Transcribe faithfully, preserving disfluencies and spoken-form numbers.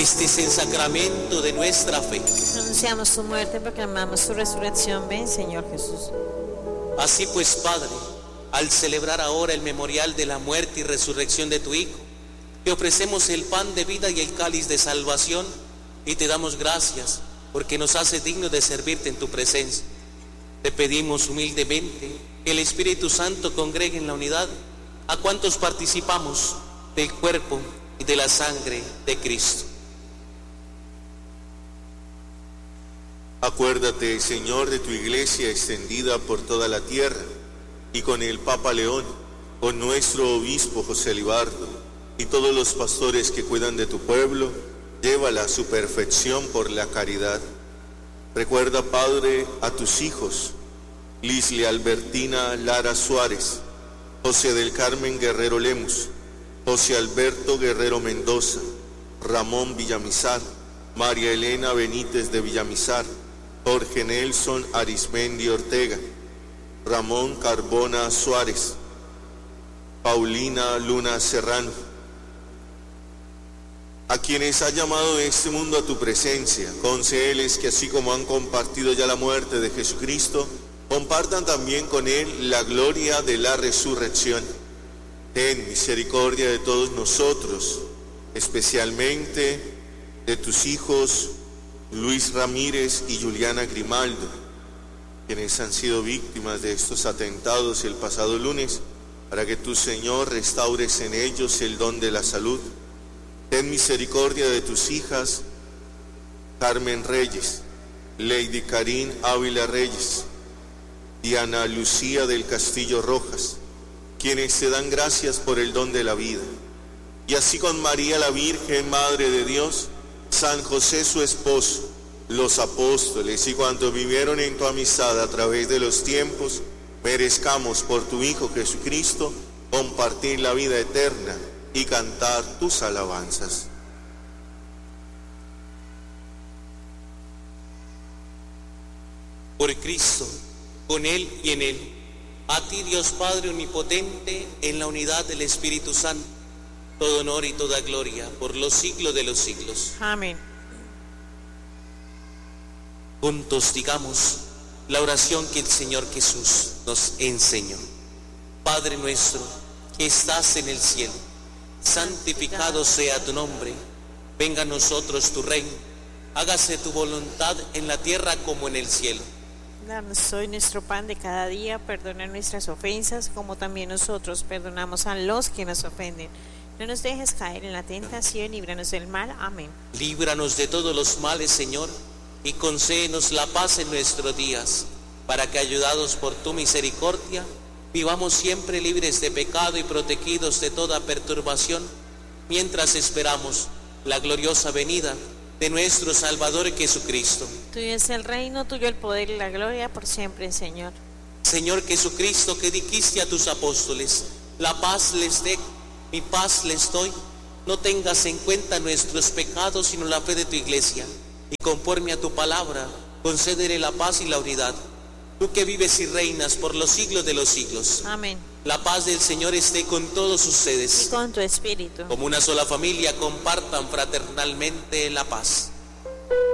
Este es el sacramento de nuestra fe. Anunciamos tu muerte, proclamamos tu resurrección. Ven, Señor Jesús. Así pues, Padre, al celebrar ahora el memorial de la muerte y resurrección de tu Hijo, te ofrecemos el pan de vida y el cáliz de salvación, y te damos gracias porque nos hace dignos de servirte en tu presencia. Te pedimos humildemente que el Espíritu Santo congregue en la unidad a cuantos participamos del cuerpo y de la sangre de Cristo. Acuérdate, Señor, de tu iglesia extendida por toda la tierra, y con el Papa León, con nuestro obispo José Libardo, y todos los pastores que cuidan de tu pueblo, llévala a su perfección por la caridad. Recuerda, Padre, a tus hijos, Lislia Albertina Lara Suárez, José del Carmen Guerrero Lemus, José Alberto Guerrero Mendoza, Ramón Villamizar, María Elena Benítez de Villamizar, Jorge Nelson Arismendi Ortega, Ramón Carbona Suárez, Paulina Luna Serrano, a quienes ha llamado de este mundo a tu presencia. Concédeles que así como han compartido ya la muerte de Jesucristo, compartan también con Él la gloria de la resurrección. Ten misericordia de todos nosotros, especialmente de tus hijos Luis Ramírez y Juliana Grimaldo, quienes han sido víctimas de estos atentados el pasado lunes, para que tu Señor restaures en ellos el don de la salud. Ten misericordia de tus hijas Carmen Reyes, Lady Karin Ávila Reyes, Diana Lucía del Castillo Rojas, quienes te dan gracias por el don de la vida. Y así con María la Virgen, Madre de Dios, San José su esposo, los apóstoles y cuantos vivieron en tu amistad a través de los tiempos, merezcamos por tu Hijo Jesucristo compartir la vida eterna y cantar tus alabanzas. Por Cristo, con Él y en Él, a ti Dios Padre omnipotente, en la unidad del Espíritu Santo, todo honor y toda gloria por los siglos de los siglos. Amén. Juntos digamos la oración que el Señor Jesús nos enseñó. Padre nuestro, que estás en el cielo, santificado sea tu nombre. Venga a nosotros tu reino. Hágase tu voluntad en la tierra como en el cielo. Danos hoy nuestro pan de cada día. Perdona nuestras ofensas, como también nosotros perdonamos a los que nos ofenden. No nos dejes caer en la tentación, líbranos del mal. Amén. Líbranos de todos los males, Señor, y concédenos la paz en nuestros días, para que, ayudados por tu misericordia, vivamos siempre libres de pecado y protegidos de toda perturbación, mientras esperamos la gloriosa venida de nuestro Salvador Jesucristo. Tuyo es el reino, tuyo el poder y la gloria por siempre, Señor. Señor Jesucristo, que dijiste a tus apóstoles: la paz les dejo, mi paz les doy. No tengas en cuenta nuestros pecados, sino la fe de tu iglesia, y conforme a tu palabra, concédele la paz y la unidad. Tú que vives y reinas por los siglos de los siglos. Amén. La paz del Señor esté con todos ustedes. Y con tu espíritu. Como una sola familia, compartan fraternalmente la paz.